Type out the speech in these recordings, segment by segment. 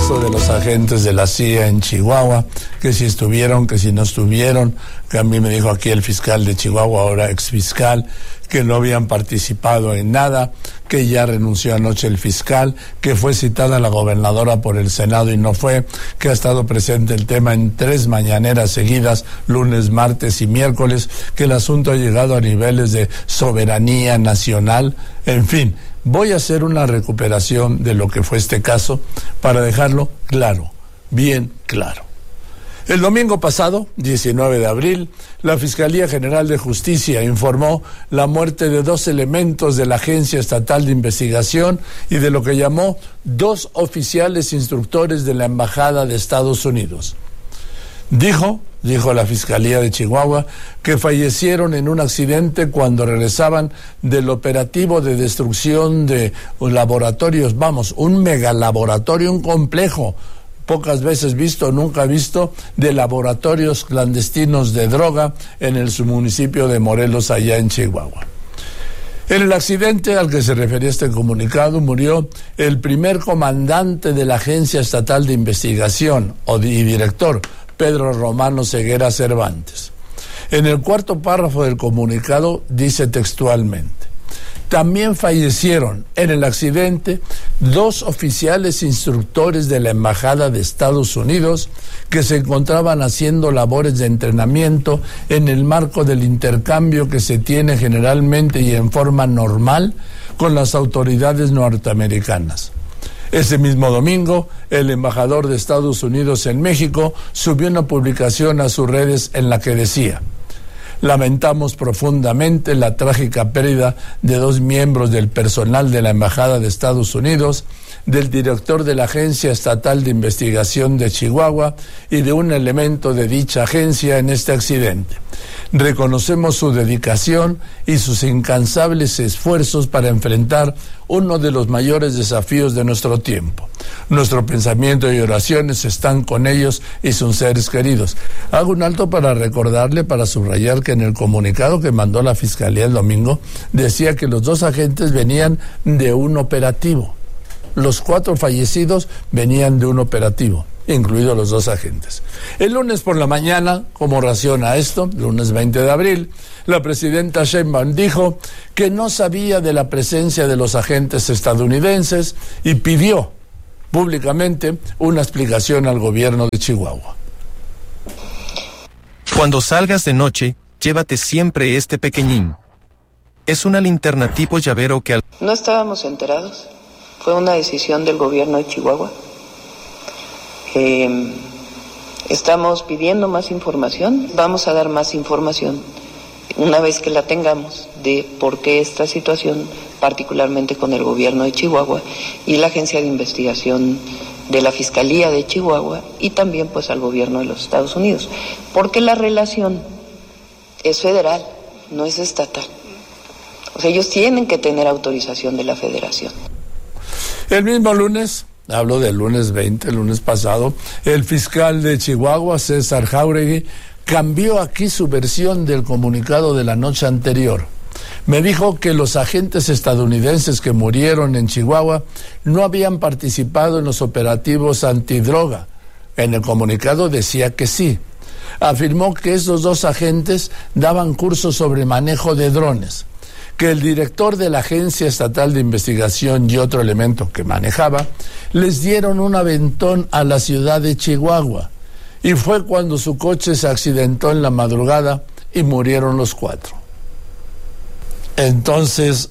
caso de los agentes de la CIA en Chihuahua, que si estuvieron, que si no estuvieron, que a mí me dijo aquí el fiscal de Chihuahua, ahora exfiscal, que no habían participado en nada, que ya renunció anoche el fiscal, que fue citada la gobernadora por el Senado y no fue, que ha estado presente el tema en 3 mañaneras seguidas, lunes, martes y miércoles, que el asunto ha llegado a niveles de soberanía nacional, en fin. Voy a hacer una recuperación de lo que fue este caso para dejarlo claro, bien claro. El domingo pasado, 19 de abril, la Fiscalía General de Justicia informó la muerte de 2 elementos de la Agencia Estatal de Investigación y de lo que llamó 2 oficiales instructores de la Embajada de Estados Unidos. Dijo la Fiscalía de Chihuahua, que fallecieron en un accidente cuando regresaban del operativo de destrucción de laboratorios, un megalaboratorio, un complejo, pocas veces visto, nunca visto, de laboratorios clandestinos de droga en el submunicipio de Morelos, allá en Chihuahua. En el accidente al que se refería este comunicado murió el primer comandante de la Agencia Estatal de Investigación y director, Pedro Romano Ceguera Cervantes. En el 4º párrafo del comunicado dice textualmente: también fallecieron en el accidente 2 oficiales instructores de la Embajada de Estados Unidos que se encontraban haciendo labores de entrenamiento en el marco del intercambio que se tiene generalmente y en forma normal con las autoridades norteamericanas. Ese mismo domingo, el embajador de Estados Unidos en México subió una publicación a sus redes en la que decía: lamentamos profundamente la trágica pérdida de 2 miembros del personal de la Embajada de Estados Unidos, del director de la Agencia Estatal de Investigación de Chihuahua y de un elemento de dicha agencia en este accidente. Reconocemos su dedicación y sus incansables esfuerzos para enfrentar uno de los mayores desafíos de nuestro tiempo. Nuestro pensamiento y oraciones están con ellos y sus seres queridos. Hago un alto para recordarle, para subrayar que en el comunicado que mandó la Fiscalía el domingo, decía que los 2 agentes venían de un operativo. Los 4 fallecidos venían de un operativo, incluidos los 2 agentes. El lunes por la mañana, como reacción a esto, lunes 20 de abril, la presidenta Sheinbaum dijo que no sabía de la presencia de los agentes estadounidenses y pidió públicamente una explicación al gobierno de Chihuahua. Cuando salgas de noche, llévate siempre este pequeñín. Es una linterna tipo llavero que No estábamos enterados. Fue una decisión del gobierno de Chihuahua. Estamos pidiendo más información. Vamos a dar más información una vez que la tengamos de por qué esta situación, particularmente con el gobierno de Chihuahua y la Agencia de Investigación de la Fiscalía de Chihuahua y también pues al gobierno de los Estados Unidos. Porque la relación es federal, no es estatal. O sea, ellos tienen que tener autorización de la Federación. El mismo lunes, hablo del lunes 20, el lunes pasado, el fiscal de Chihuahua, César Jáuregui, cambió aquí su versión del comunicado de la noche anterior. Me dijo que los agentes estadounidenses que murieron en Chihuahua no habían participado en los operativos antidroga. En el comunicado decía que sí. Afirmó que esos 2 agentes daban cursos sobre manejo de drones, que el director de la Agencia Estatal de Investigación y otro elemento que manejaba les dieron un aventón a la ciudad de Chihuahua y fue cuando su coche se accidentó en la madrugada y murieron los 4. Entonces,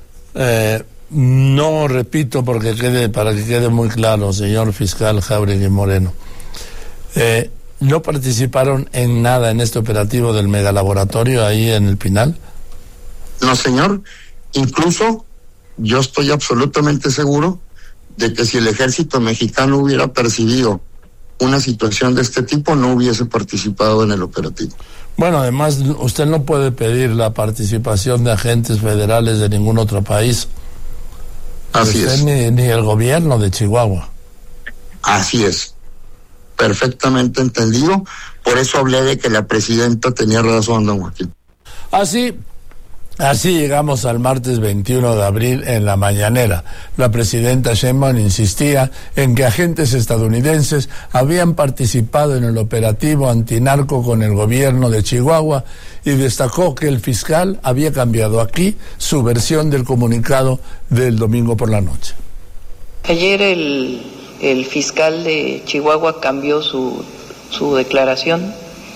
no repito para que quede muy claro, señor fiscal Jáuregui Moreno, ¿no participaron en nada en este operativo del megalaboratorio ahí en el Pinal? No, señor. Incluso yo estoy absolutamente seguro de que si el ejército mexicano hubiera percibido una situación de este tipo, no hubiese participado en el operativo. Bueno, además, usted no puede pedir la participación de agentes federales de ningún otro país. Así es. Ni el gobierno de Chihuahua. Así es. Perfectamente entendido. Por eso hablé de que la presidenta tenía razón, don Joaquín. Así, Así llegamos al martes 21 de abril en la mañanera. La presidenta Sheinbaum insistía en que agentes estadounidenses habían participado en el operativo antinarco con el gobierno de Chihuahua y destacó que el fiscal había cambiado aquí su versión del comunicado del domingo por la noche. Ayer el fiscal de Chihuahua cambió su declaración.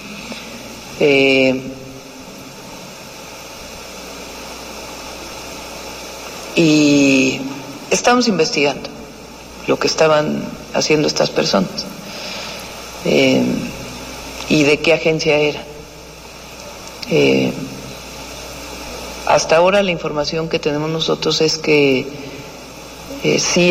Y estamos investigando lo que estaban haciendo estas personas y de qué agencia era. Hasta ahora la información que tenemos nosotros es que sí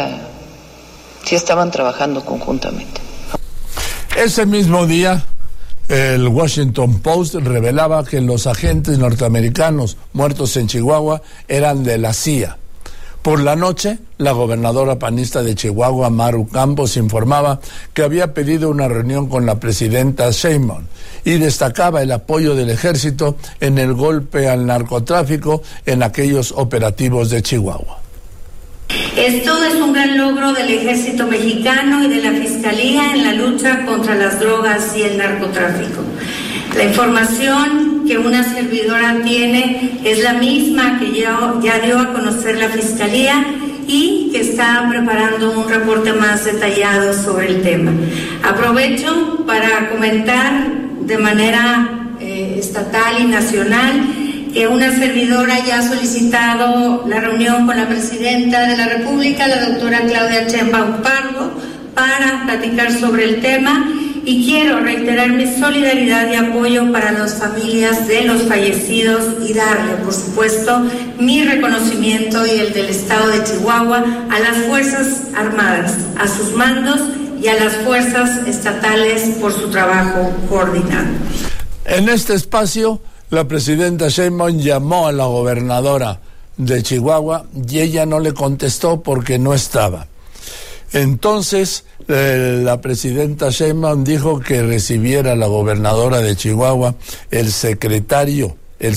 estaban trabajando conjuntamente. Ese mismo día, el Washington Post revelaba que los agentes norteamericanos muertos en Chihuahua eran de la CIA. Por la noche, la gobernadora panista de Chihuahua, Maru Campos, informaba que había pedido una reunión con la presidenta Sheinbaum y destacaba el apoyo del ejército en el golpe al narcotráfico en aquellos operativos de Chihuahua. Esto es un gran logro del ejército mexicano y de la Fiscalía en la lucha contra las drogas y el narcotráfico. La información que una servidora tiene es la misma que ya dio a conocer la Fiscalía y que está preparando un reporte más detallado sobre el tema. Aprovecho para comentar de manera estatal y nacional que una servidora ya ha solicitado la reunión con la presidenta de la República, la doctora Claudia Sheinbaum Pardo, para platicar sobre el tema, y quiero reiterar mi solidaridad y apoyo para las familias de los fallecidos y darle, por supuesto, mi reconocimiento y el del Estado de Chihuahua a las Fuerzas Armadas, a sus mandos y a las fuerzas estatales por su trabajo coordinado. En este espacio, la presidenta Sheinbaum llamó a la gobernadora de Chihuahua y ella no le contestó porque no estaba. Entonces, la presidenta Sheinbaum dijo que recibiera a la gobernadora de Chihuahua el secretario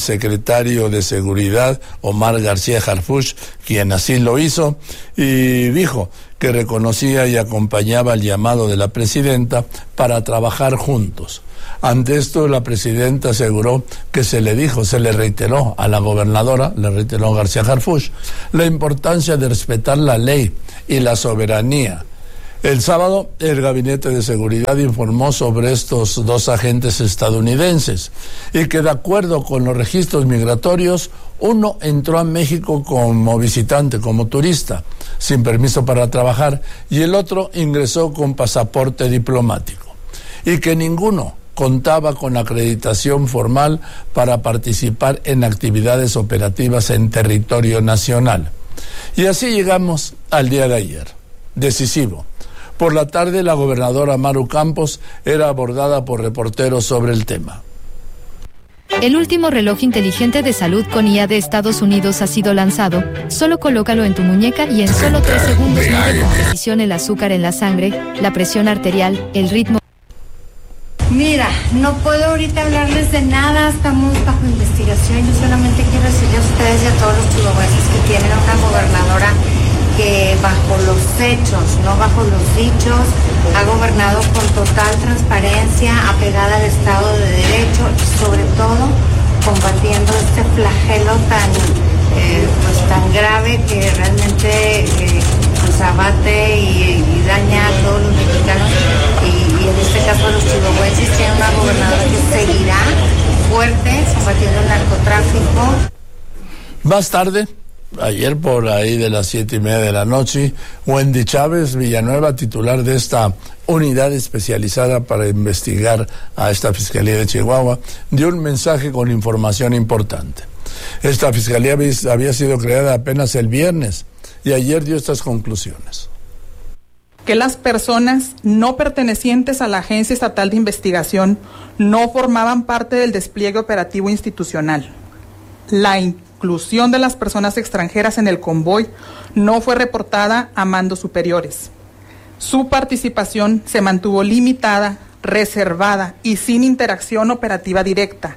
de Seguridad, Omar García Harfuch, quien así lo hizo, y dijo que reconocía y acompañaba el llamado de la presidenta para trabajar juntos. Ante esto, la presidenta aseguró que se le reiteró a la gobernadora, le reiteró García Harfuch, la importancia de respetar la ley y la soberanía. El sábado, el Gabinete de Seguridad informó sobre estos dos agentes estadounidenses y que, de acuerdo con los registros migratorios, uno entró a México como visitante, como turista, sin permiso para trabajar, y el otro ingresó con pasaporte diplomático, y que ninguno contaba con acreditación formal para participar en actividades operativas en territorio nacional. Y así llegamos al día de ayer, decisivo. Por la tarde, la gobernadora Maru Campos era abordada por reporteros sobre el tema. El último reloj inteligente de salud con IA de Estados Unidos ha sido lanzado. Solo colócalo en tu muñeca y en solo 3 segundos mide con precisión el azúcar en la sangre, la presión arterial, el ritmo. Mira, no puedo ahorita hablarles de nada, estamos bajo investigación. Yo solamente quiero decirles a ustedes y a todos los chihuahuenses que tienen una gobernadora que bajo los hechos, no bajo los dichos, ha gobernado con total transparencia, apegada al Estado de Derecho y sobre todo combatiendo este flagelo tan grave que realmente abate y daña a todos los mexicanos y en este caso a los chihuahuenses. Tiene una gobernadora que seguirá fuerte combatiendo el narcotráfico. Más tarde, ayer por ahí de las 7:30 de la noche, Wendy Chávez Villanueva, titular de esta unidad especializada para investigar a esta Fiscalía de Chihuahua, dio un mensaje con información importante. Esta Fiscalía había sido creada apenas el viernes y ayer dio estas conclusiones. Que las personas no pertenecientes a la Agencia Estatal de Investigación no formaban parte del despliegue operativo institucional. La inclusión de las personas extranjeras en el convoy no fue reportada a mandos superiores. Su participación se mantuvo limitada, reservada y sin interacción operativa directa.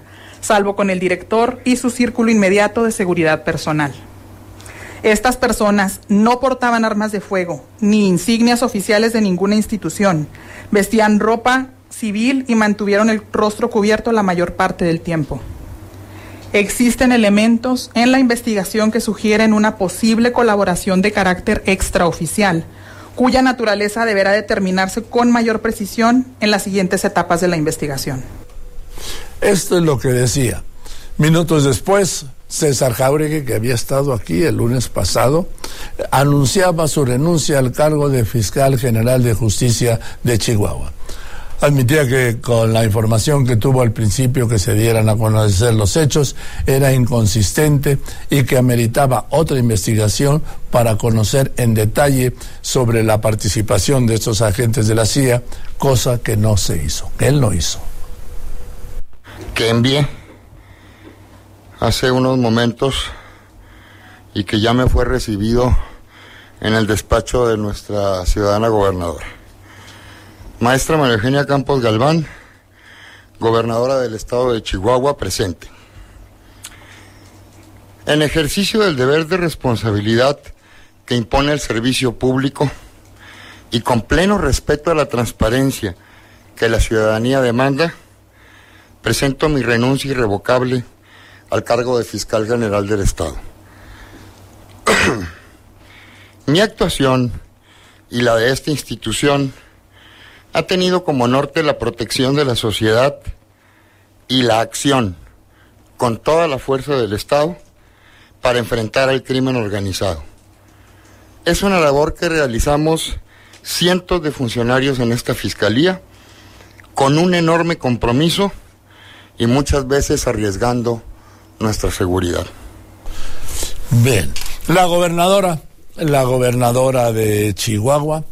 salvo con el director y su círculo inmediato de seguridad personal. Estas personas no portaban armas de fuego, ni insignias oficiales de ninguna institución, vestían ropa civil y mantuvieron el rostro cubierto la mayor parte del tiempo. Existen elementos en la investigación que sugieren una posible colaboración de carácter extraoficial, cuya naturaleza deberá determinarse con mayor precisión en las siguientes etapas de la investigación. Esto es lo que decía. Minutos después, César Jáuregui, que había estado aquí el lunes pasado, anunciaba su renuncia al cargo de fiscal general de justicia de Chihuahua. Admitía que con la información que tuvo al principio que se dieran a conocer los hechos era inconsistente y que ameritaba otra investigación para conocer en detalle sobre la participación de estos agentes de la CIA, cosa que no se hizo, que él no hizo. Que envié hace unos momentos y que ya me fue recibido en el despacho de nuestra ciudadana gobernadora. Maestra María Eugenia Campos Galván, gobernadora del estado de Chihuahua, presente. En ejercicio del deber de responsabilidad que impone el servicio público y con pleno respeto a la transparencia que la ciudadanía demanda, presento mi renuncia irrevocable al cargo de fiscal general del estado. Mi actuación y la de esta institución ha tenido como norte la protección de la sociedad y la acción con toda la fuerza del Estado para enfrentar al crimen organizado. Es una labor que realizamos cientos de funcionarios en esta fiscalía con un enorme compromiso y muchas veces arriesgando nuestra seguridad. Bien, la gobernadora de Chihuahua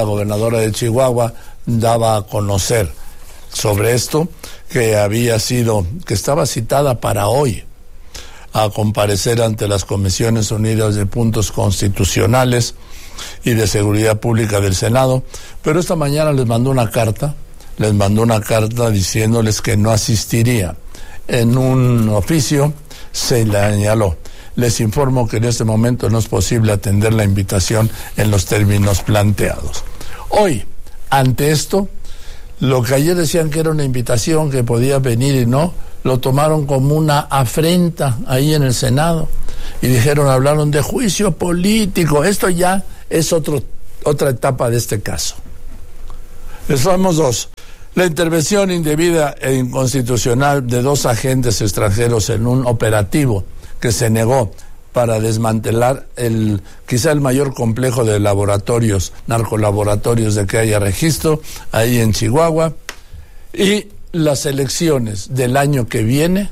daba a conocer sobre esto, que estaba citada para hoy a comparecer ante las Comisiones Unidas de Puntos Constitucionales y de Seguridad Pública del Senado, pero esta mañana les mandó una carta diciéndoles que no asistiría. En un oficio se le señaló: les informo que en este momento no es posible atender la invitación en los términos planteados. Hoy, ante esto, lo que ayer decían que era una invitación, que podía venir y no, lo tomaron como una afrenta ahí en el Senado y hablaron de juicio político. Esto ya es otra etapa de este caso. Somos dos. La intervención indebida e inconstitucional de 2 agentes extranjeros en un operativo que se negó para desmantelar quizá el mayor complejo de narcolaboratorios de que haya registro ahí en Chihuahua, y las elecciones del año que viene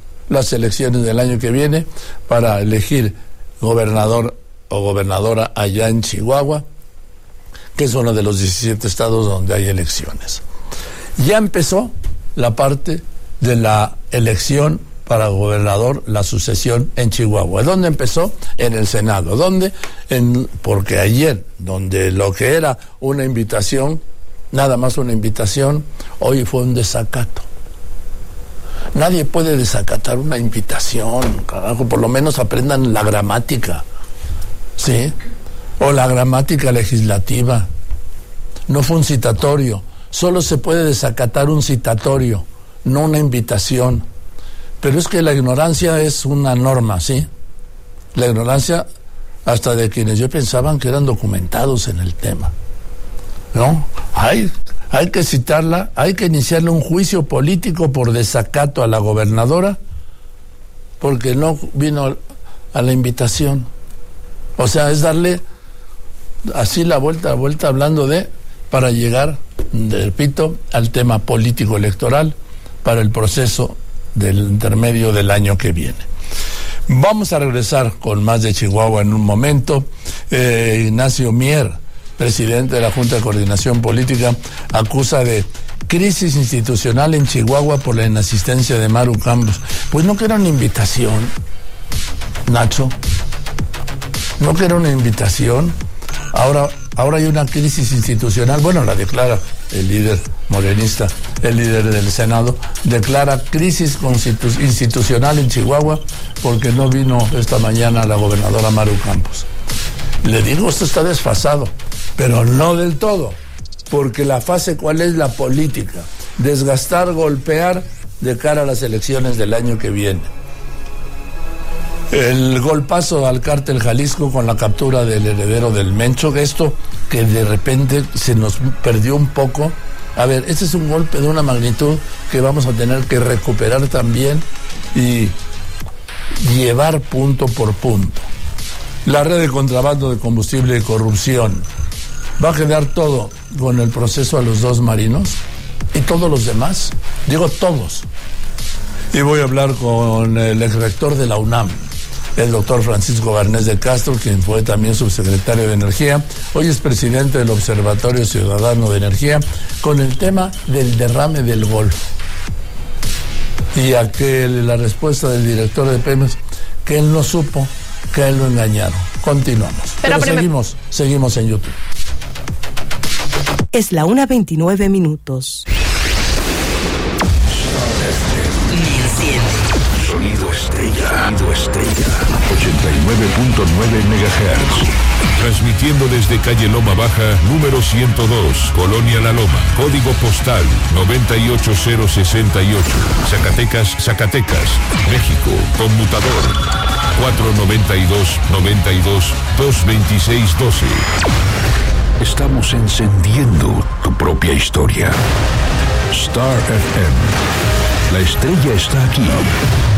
para elegir gobernador o gobernadora allá en Chihuahua, que es uno de los 17 estados donde hay elecciones. Ya empezó la parte de la elección para gobernador, la sucesión en Chihuahua. ¿Dónde empezó? En el Senado. ¿Dónde? Porque ayer, donde lo que era una invitación, nada más una invitación, hoy fue un desacato. Nadie puede desacatar una invitación, carajo, por lo menos aprendan la gramática, ¿sí? O la gramática legislativa. No fue un citatorio, solo se puede desacatar un citatorio, no una invitación. Pero es que la ignorancia es una norma, ¿sí? La ignorancia hasta de quienes yo pensaban que eran documentados en el tema, ¿no? Hay que citarla, hay que iniciarle un juicio político por desacato a la gobernadora porque no vino a la invitación. O sea, es darle así la vuelta hablando para llegar, repito, al tema político electoral para el proceso del intermedio del año que viene. Vamos a regresar con más de Chihuahua en un momento. Ignacio Mier, presidente de la Junta de Coordinación Política, acusa de crisis institucional en Chihuahua por la inasistencia de Maru Campos. Pues no que era una invitación, Nacho, no que era una invitación. Ahora Ahora hay una crisis institucional, bueno, la declara el líder morenista, el líder del Senado, declara crisis institucional en Chihuahua porque no vino esta mañana la gobernadora Maru Campos. Le digo, esto está desfasado, pero no del todo, porque la fase, ¿cuál es? La política, desgastar, golpear de cara a las elecciones del año que viene. El golpazo al cártel Jalisco con la captura del heredero del Mencho, esto que de repente se nos perdió un poco. A ver, este es un golpe de una magnitud que vamos a tener que recuperar también y llevar punto por punto. La red de contrabando de combustible y corrupción. Va a quedar todo con el proceso a los 2 marinos y todos los demás. Digo todos. Y voy a hablar con el exrector de la UNAM, el doctor Francisco Barnés de Castro, quien fue también subsecretario de Energía, hoy es presidente del Observatorio Ciudadano de Energía, con el tema del derrame del Golfo. Y la respuesta del director de Pemex, que él no supo, que él lo engañaron. Continuamos. Pero seguimos en YouTube. Es la 1:29. Sonido estrella. 89.9 MHz. Transmitiendo desde calle Loma Baja, número 102, Colonia La Loma. Código postal 98068. Zacatecas, México. Conmutador 492-92-226-12. Estamos encendiendo tu propia historia. Star FM. La estrella está aquí.